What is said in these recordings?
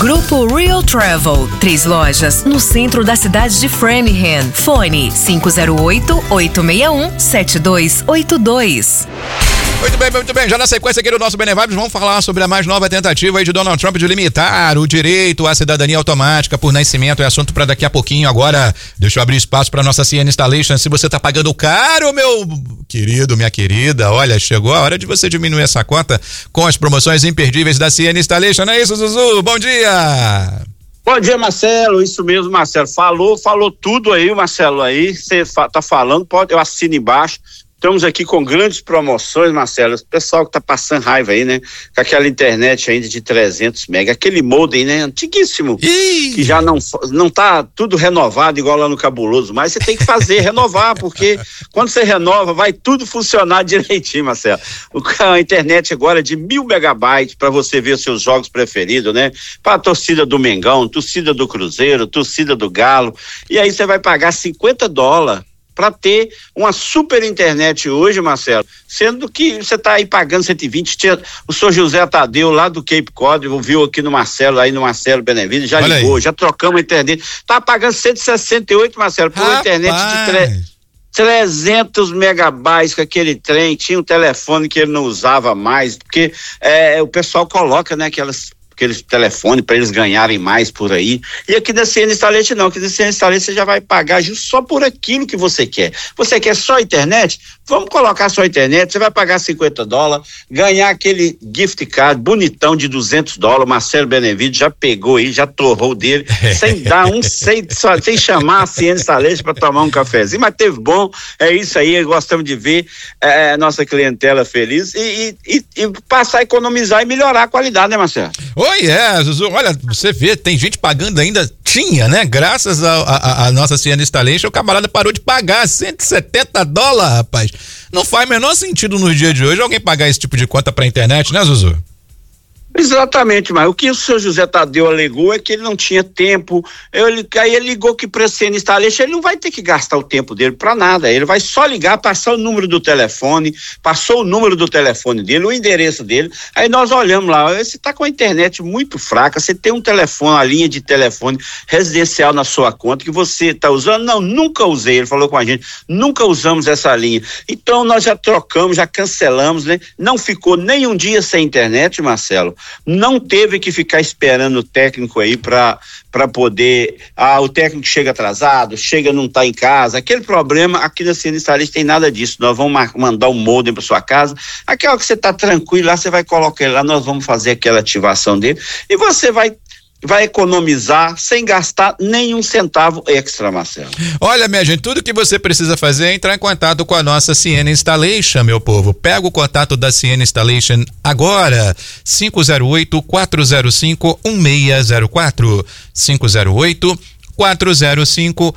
Grupo Real Travel, 3 lojas no centro da cidade de Framingham. Fone 508-861-7282. Muito bem. Já na sequência aqui do nosso Benevibes, vamos falar sobre a mais nova tentativa aí de Donald Trump de limitar o direito à cidadania automática por nascimento. É assunto para daqui a pouquinho. Agora, deixa eu abrir espaço para nossa CN Installation. Se você tá pagando caro, meu querido, minha querida, olha, chegou a hora de você diminuir essa conta com as promoções imperdíveis da CN Installation. Não é isso, Zuzu? Bom dia! Bom dia, Marcelo. Isso mesmo, Marcelo. Falou tudo aí, Marcelo. Aí você tá falando, eu assino embaixo. Estamos aqui com grandes promoções, Marcelo. O pessoal que tá passando raiva aí, né? Com aquela internet ainda de 300 mega, aquele modem, né? Antiguíssimo. Que já não tá tudo renovado igual lá no Cabuloso, mas você tem que renovar, porque quando você renova, vai tudo funcionar direitinho, Marcelo. A internet agora é de 1000 megabytes para você ver seus jogos preferidos, né? Para a torcida do Mengão, torcida do Cruzeiro, torcida do Galo. E aí você vai pagar $50 para ter uma super internet hoje, Marcelo, sendo que você tá aí pagando 120, o senhor José Tadeu lá do Cape Cod, viu aqui no Marcelo Benevides, já olha ligou, aí. Já trocamos a internet, tá pagando 168, Marcelo, por uma internet de 300 megabytes com aquele trem, tinha um telefone que ele não usava mais, porque o pessoal coloca, né, aqueles telefones para eles ganharem mais por aí. E aqui da CN Installation não, aqui da CN Installation você já vai pagar só por aquilo que você quer. Você quer só internet? Vamos colocar só internet, você vai pagar $50, ganhar aquele gift card bonitão de $200, Marcelo Benevides já pegou aí, já torrou dele, sem dar sem chamar a CN Installation para tomar um cafezinho, mas teve bom, é isso aí, gostamos de ver nossa clientela feliz e passar a economizar e melhorar a qualidade, né, Marcelo? Zuzu, olha, você vê, tem gente pagando ainda, graças a nossa CN Installation, o camarada parou de pagar $170, rapaz. Não faz o menor sentido nos dias de hoje alguém pagar esse tipo de conta pra internet, né, Zuzu? Exatamente, mas o que o senhor José Tadeu alegou é que ele não tinha tempo, aí ele ligou que para CN Installation ele não vai ter que gastar o tempo dele para nada, ele vai só ligar, passar o número do telefone, passou o número do telefone dele, o endereço dele, aí nós olhamos lá, você tá com a internet muito fraca, você tem um telefone, uma linha de telefone residencial na sua conta que você tá usando? Não, nunca usei, ele falou com a gente, nunca usamos essa linha, então nós já trocamos, já cancelamos, né? Não ficou nem um dia sem internet, Marcelo. Não teve que ficar esperando o técnico aí para poder, o técnico chega atrasado, não tá em casa, aquele problema aqui na CN Installation tem nada disso, nós vamos mandar um modem para sua casa, aquela que você tá tranquilo lá, você vai colocar ele lá, nós vamos fazer aquela ativação dele e você vai economizar sem gastar nenhum centavo extra, Marcelo. Olha, minha gente, tudo que você precisa fazer é entrar em contato com a nossa CN Installation, meu povo. Pega o contato da CN Installation agora, 508-405-1604, 508-405-1604.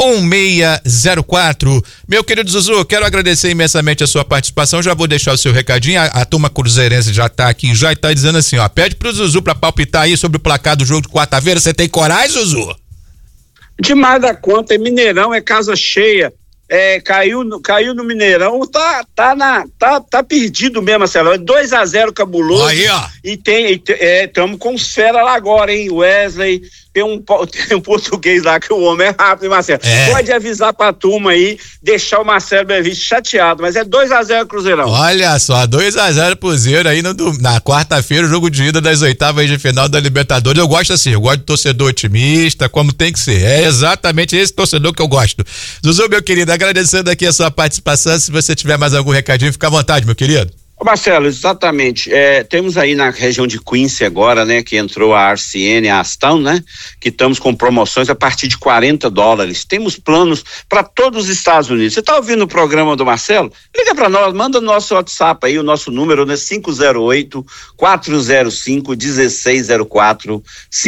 Meu querido Zuzu, quero agradecer imensamente a sua participação, já vou deixar o seu recadinho, a turma cruzeirense já tá aqui, já tá dizendo assim, pede pro Zuzu pra palpitar aí sobre o placar do jogo de quarta-feira, você tem coragem, Zuzu? Demais da conta, Mineirão, é casa cheia, caiu no Mineirão, tá perdido mesmo, Marcelo, 2-0 cabuloso. Aí, ó. E estamos com os fera lá agora, hein, Wesley, tem um português lá que o homem é rápido, hein, Marcelo? Pode avisar pra turma aí, deixar o Marcelo Benevides chateado, mas é 2-0 Cruzeirão. Olha só, 2-0 pro Zero aí na quarta-feira, o jogo de ida das oitavas de final da Libertadores. Eu gosto assim, eu gosto de torcedor otimista, como tem que ser. É exatamente esse torcedor que eu gosto. Zuzu, meu querido, agradecendo aqui a sua participação, se você tiver mais algum recadinho, fica à vontade, meu querido. Marcelo, exatamente, temos aí na região de Quincy agora, né, que entrou a RCN, a Aston, né, que estamos com promoções a partir de $40, temos planos para todos os Estados Unidos. Você tá ouvindo o programa do Marcelo? Liga para nós, manda no nosso WhatsApp aí, o nosso número, né, 508-405-1604,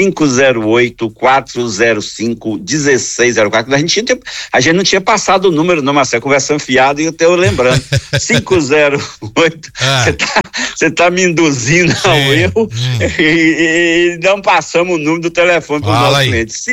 508-405-1604, a gente não tinha passado o número não, Marcelo, conversando fiado e eu lembrando, 508 Você tá me induzindo ao erro e não passamos o número do telefone para os nossos clientes.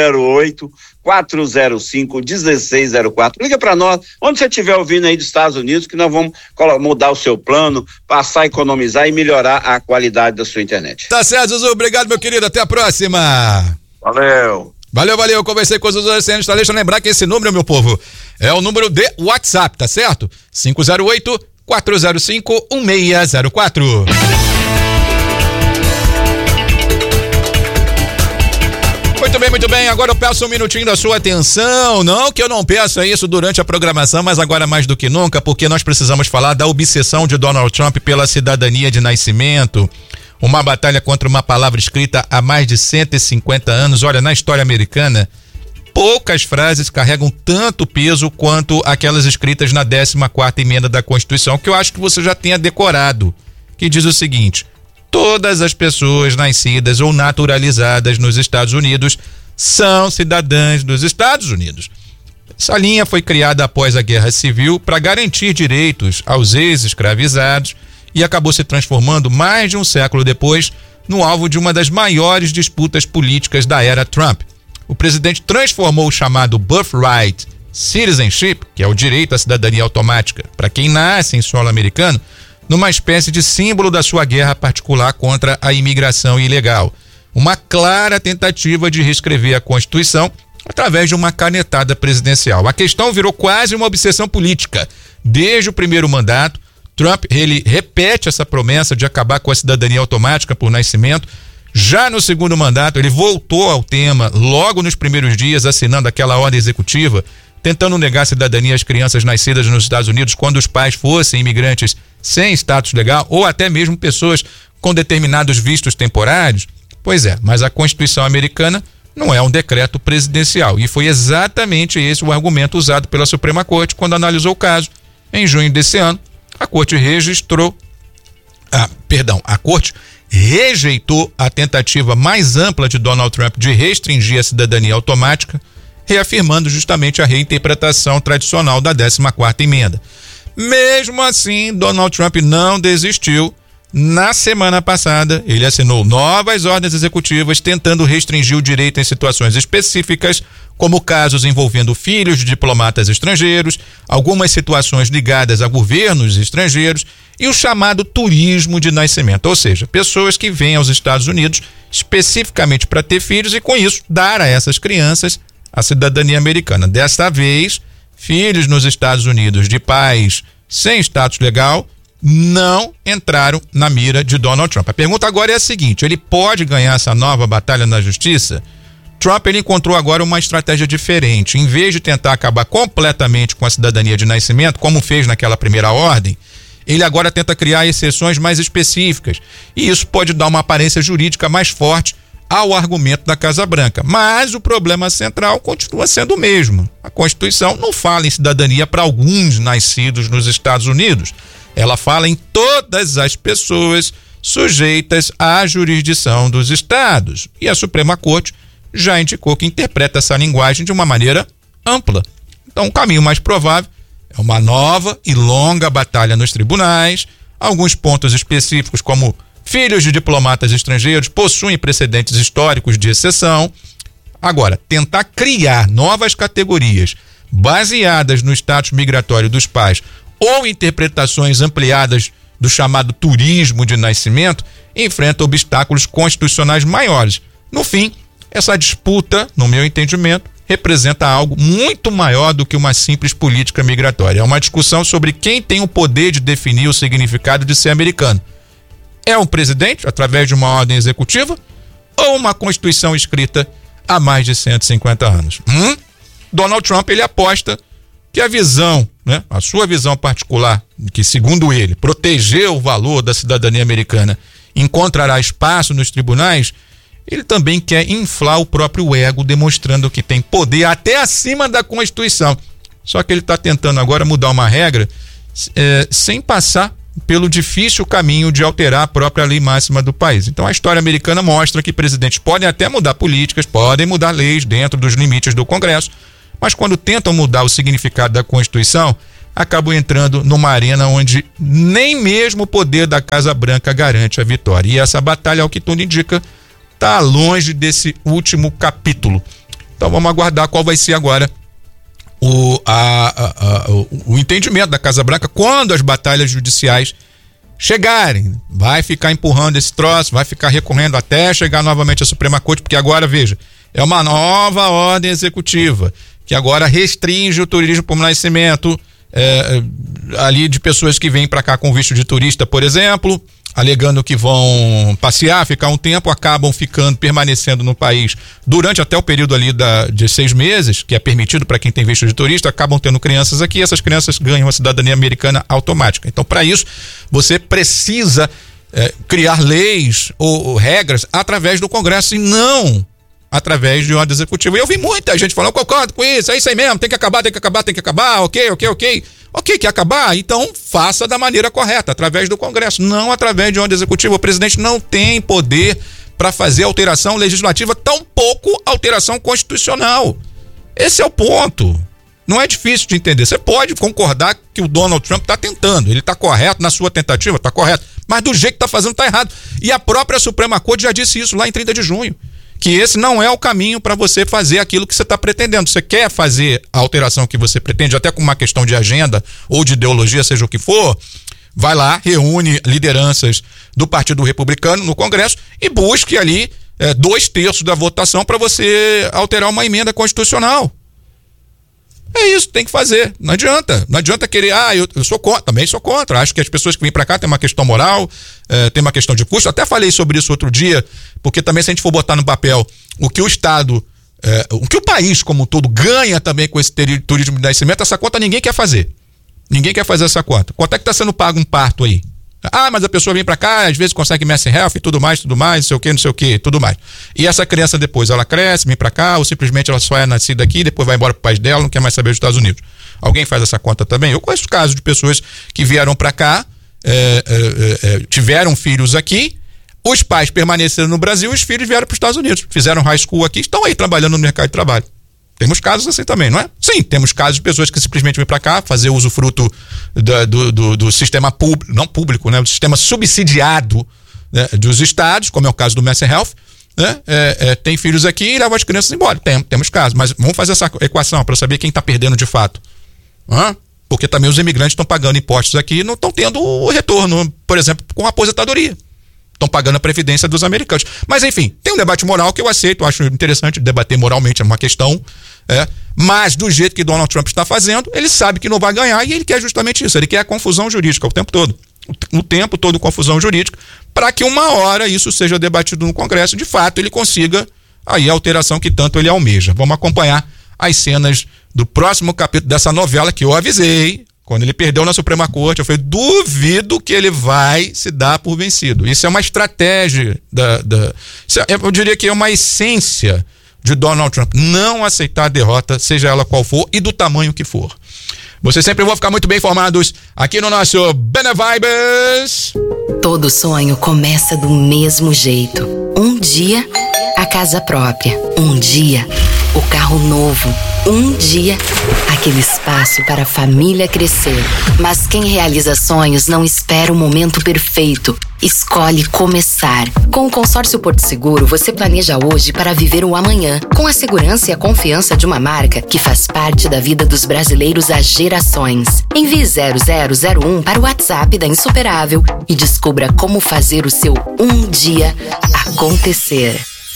508-405-1604. Liga para nós, onde você estiver ouvindo aí dos Estados Unidos, que nós vamos mudar o seu plano, passar a economizar e melhorar a qualidade da sua internet. Tá certo, Zuzu, obrigado, meu querido, até a próxima. Valeu. Valeu, conversei com o Zuzu SN, deixa eu lembrar que esse número, meu povo, é o número de WhatsApp, tá certo? 508-405-1604. Muito bem, agora eu peço um minutinho da sua atenção, não que eu não peça isso durante a programação, mas agora mais do que nunca, porque nós precisamos falar da obsessão de Donald Trump pela cidadania de nascimento, uma batalha contra uma palavra escrita há mais de 150 anos. Olha, na história americana, poucas frases carregam tanto peso quanto aquelas escritas na 14ª emenda da Constituição, que eu acho que você já tenha decorado, que diz o seguinte: todas as pessoas nascidas ou naturalizadas nos Estados Unidos são cidadãs dos Estados Unidos. Essa linha foi criada após a Guerra Civil para garantir direitos aos ex-escravizados e acabou se transformando mais de um século depois no alvo de uma das maiores disputas políticas da era Trump. O presidente transformou o chamado birthright citizenship, que é o direito à cidadania automática para quem nasce em solo americano, numa espécie de símbolo da sua guerra particular contra a imigração ilegal. Uma clara tentativa de reescrever a Constituição através de uma canetada presidencial. A questão virou quase uma obsessão política. Desde o primeiro mandato, Trump, ele repete essa promessa de acabar com a cidadania automática por nascimento. Já no segundo mandato, ele voltou ao tema logo nos primeiros dias, assinando aquela ordem executiva, tentando negar a cidadania às crianças nascidas nos Estados Unidos quando os pais fossem imigrantes sem status legal ou até mesmo pessoas com determinados vistos temporários. Pois é, mas a Constituição americana não é um decreto presidencial, e foi exatamente esse o argumento usado pela Suprema Corte quando analisou o caso. Em junho desse ano, a Corte rejeitou a tentativa mais ampla de Donald Trump de restringir a cidadania automática, reafirmando justamente a reinterpretação tradicional da 14ª emenda. Mesmo assim, Donald Trump não desistiu. Na semana passada, ele assinou novas ordens executivas tentando restringir o direito em situações específicas, como casos envolvendo filhos de diplomatas estrangeiros, algumas situações ligadas a governos estrangeiros e o chamado turismo de nascimento, ou seja, pessoas que vêm aos Estados Unidos especificamente para ter filhos e, com isso, dar a essas crianças a cidadania americana. Desta vez, filhos nos Estados Unidos de pais sem status legal não entraram na mira de Donald Trump. A pergunta agora é a seguinte: ele pode ganhar essa nova batalha na justiça? Trump, ele encontrou agora uma estratégia diferente. Em vez de tentar acabar completamente com a cidadania de nascimento, como fez naquela primeira ordem, ele agora tenta criar exceções mais específicas. E isso pode dar uma aparência jurídica mais forte ao argumento da Casa Branca. Mas o problema central continua sendo o mesmo. A Constituição não fala em cidadania para alguns nascidos nos Estados Unidos. Ela fala em todas as pessoas sujeitas à jurisdição dos estados. E a Suprema Corte já indicou que interpreta essa linguagem de uma maneira ampla. Então, o caminho mais provável é uma nova e longa batalha nos tribunais. Alguns pontos específicos, como filhos de diplomatas estrangeiros, possuem precedentes históricos de exceção. Agora, tentar criar novas categorias baseadas no status migratório dos pais ou interpretações ampliadas do chamado turismo de nascimento enfrenta obstáculos constitucionais maiores. No fim, essa disputa, no meu entendimento, representa algo muito maior do que uma simples política migratória. É uma discussão sobre quem tem o poder de definir o significado de ser americano. É um presidente, através de uma ordem executiva, ou uma Constituição escrita há mais de 150 anos? Donald Trump, ele aposta que a visão, a sua visão particular, que segundo ele, proteger o valor da cidadania americana, encontrará espaço nos tribunais. Ele também quer inflar o próprio ego, demonstrando que tem poder até acima da Constituição. Só que ele está tentando agora mudar uma regra sem passar pelo difícil caminho de alterar a própria lei máxima do país. Então a história americana mostra que presidentes podem até mudar políticas, podem mudar leis dentro dos limites do Congresso, mas quando tentam mudar o significado da Constituição, acabam entrando numa arena onde nem mesmo o poder da Casa Branca garante a vitória. E essa batalha, ao que tudo indica, está longe desse último capítulo. Então vamos aguardar qual vai ser agora o entendimento da Casa Branca quando as batalhas judiciais chegarem. Vai ficar empurrando esse troço, vai ficar recorrendo até chegar novamente à Suprema Corte, porque agora, veja, é uma nova ordem executiva que agora restringe o turismo por nascimento ali de pessoas que vêm para cá com visto de turista, por exemplo, alegando que vão passear, ficar um tempo, acabam permanecendo no país durante até o período ali de 6 meses, que é permitido para quem tem visto de turista, acabam tendo crianças aqui, essas crianças ganham a cidadania americana automática. Então, para isso, você precisa criar leis ou regras através do Congresso e não através de ordem executiva. E eu vi muita gente falando, eu concordo com isso, é isso aí mesmo, tem que acabar, ok, quer acabar? Então faça da maneira correta, através do Congresso, não através de ordem executiva. O presidente não tem poder para fazer alteração legislativa, tampouco alteração constitucional. Esse é o ponto. Não é difícil de entender. Você pode concordar que o Donald Trump está tentando, ele está correto na sua tentativa, está correto, mas do jeito que está fazendo está errado. E a própria Suprema Corte já disse isso lá em 30 de junho. Que esse não é o caminho para você fazer aquilo que você está pretendendo. Você quer fazer a alteração que você pretende, até com uma questão de agenda ou de ideologia, seja o que for, vai lá, reúne lideranças do Partido Republicano no Congresso e busque ali 2/3 da votação para você alterar uma emenda constitucional. É isso, tem que fazer. Não adianta querer, eu sou contra, também sou contra. Acho que as pessoas que vêm para cá tem uma questão moral, tem uma questão de custo. Até falei sobre isso outro dia, porque também se a gente for botar no papel o que o Estado, o que o país como um todo ganha também com esse turismo de nascimento, essa conta ninguém quer fazer. Ninguém quer fazer essa conta. Quanto é que está sendo pago um parto aí? Mas a pessoa vem pra cá, às vezes consegue Mass Health e tudo mais, não sei o que, tudo mais. E essa criança depois, ela cresce, vem pra cá, ou simplesmente ela só é nascida aqui, depois vai embora pro país dela, não quer mais saber dos Estados Unidos. Alguém faz essa conta também? Eu conheço casos de pessoas que vieram pra cá, tiveram filhos aqui, os pais permaneceram no Brasil e os filhos vieram pros Estados Unidos. Fizeram high school aqui, estão aí trabalhando no mercado de trabalho. Temos casos assim também, não é? Sim, temos casos de pessoas que simplesmente vêm para cá fazer usufruto do sistema público, não público, né? Do sistema subsidiado, né? Dos estados, como é o caso do Mass Health, né? Tem filhos aqui e levam as crianças embora. Temos casos, mas vamos fazer essa equação para saber quem está perdendo de fato. Porque também os imigrantes estão pagando impostos aqui e não estão tendo o retorno, por exemplo, com a aposentadoria. Estão pagando a previdência dos americanos. Mas enfim, tem um debate moral que eu aceito, eu acho interessante debater moralmente, é uma questão, mas do jeito que Donald Trump está fazendo, ele sabe que não vai ganhar e ele quer justamente isso, ele quer a confusão jurídica o tempo todo confusão jurídica, para que uma hora isso seja debatido no Congresso, de fato ele consiga aí a alteração que tanto ele almeja. Vamos acompanhar as cenas do próximo capítulo dessa novela que eu avisei. Quando ele perdeu na Suprema Corte, eu falei, duvido que ele vai se dar por vencido. Isso é uma estratégia eu diria que é uma essência de Donald Trump, não aceitar a derrota, seja ela qual for e do tamanho que for. Vocês sempre vão ficar muito bem informados aqui no nosso Benevibes. Todo sonho começa do mesmo jeito. Um dia, a casa própria. Um dia, o carro novo. Um dia, aquele espaço para a família crescer. Mas quem realiza sonhos não espera o momento perfeito. Escolhe começar. Com o consórcio Porto Seguro, você planeja hoje para viver o amanhã, com a segurança e a confiança de uma marca que faz parte da vida dos brasileiros há gerações. Envie 0001 para o WhatsApp da Insuperável e descubra como fazer o seu um dia acontecer.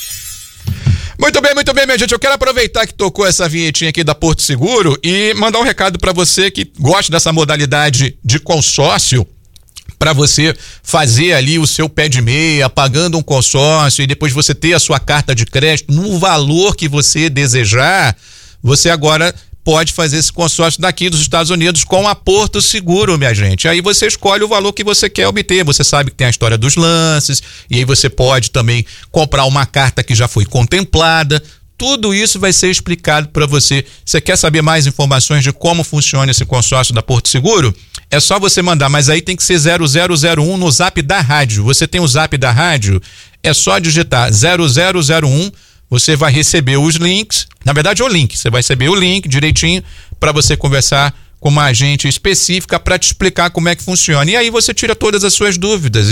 Muito bem, minha gente. Eu quero aproveitar que tocou essa vinhetinha aqui da Porto Seguro e mandar um recado para você que gosta dessa modalidade de consórcio, para você fazer ali o seu pé de meia, pagando um consórcio e depois você ter a sua carta de crédito no valor que você desejar. Você agora pode fazer esse consórcio daqui dos Estados Unidos com a Porto Seguro, minha gente. Aí você escolhe o valor que você quer obter. Você sabe que tem a história dos lances e aí você pode também comprar uma carta que já foi contemplada. Tudo isso vai ser explicado para você. Você quer saber mais informações de como funciona esse consórcio da Porto Seguro? É só você mandar, mas aí tem que ser 0001 no zap da rádio. Você tem o zap da rádio? É só digitar 0001. Você vai receber os links, na verdade é o link, você vai receber o link direitinho para você conversar com uma agente específica para te explicar como é que funciona. E aí você tira todas as suas dúvidas.